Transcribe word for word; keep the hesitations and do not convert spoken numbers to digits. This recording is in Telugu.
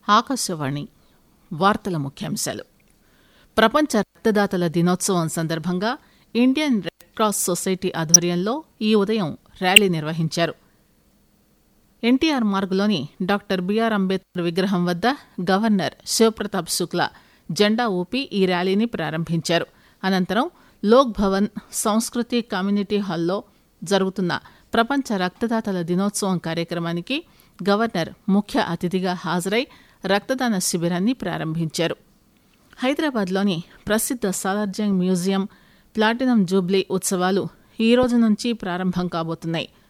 ఆకాశవాణి వార్తల ముఖ్యాంశాలు. ప్రపంచ రక్తదాతల దినోత్సవం సందర్భంగా ఇండియన్ రెడ్ క్రాస్ సొసైటీ ఆధ్వర్యంలో ఈ ఉదయం ర్యాలీ నిర్వహించారు. ఎన్టీఆర్ మార్గులోని డాక్టర్ బిఆర్ అంబేద్కర్ విగ్రహం వద్ద గవర్నర్ శివప్రతాప్ శుక్లా జెండా ఊపి ఈ ర్యాలీని ప్రారంభించారు. అనంతరం లోక్ భవన్ సంస్కృతి కమ్యూనిటీ హాల్లో జరుగుతున్న ప్రపంచ రక్తదాతల దినోత్సవం కార్యక్రమానికి గవర్నర్ ముఖ్య అతిథిగా హాజరై రక్తదాన శిబిరాన్ని ప్రారంభించారు. హైదరాబాద్లోని ప్రసిద్ధ సాలార్జంగ్ మ్యూజియం ప్లాటినం జూబ్లీ ఉత్సవాలు ఈ రోజు నుంచి ప్రారంభం కాబోతున్నాయి.